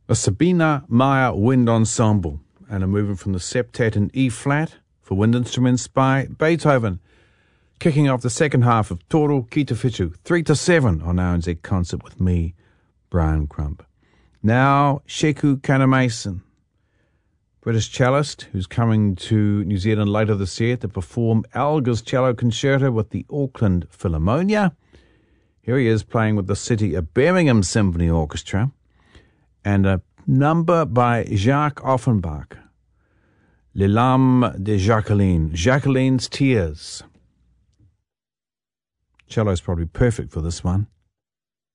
a Sabina Meyer Wind Ensemble, and a movement from the Septet in E-flat for wind instruments by Beethoven, kicking off the second half of Toru Kitafichu, 3-7 on RNZ Concert with me, Brian Crump. Now, Sheku Kanemason, British cellist who's coming to New Zealand later this year to perform Elgar's Cello Concerto with the Auckland Philharmonia. Here he is playing with the City of Birmingham Symphony Orchestra, and a number by Jacques Offenbach, Les Larmes de Jacqueline, Jacqueline's Tears. Cello's probably perfect for this one.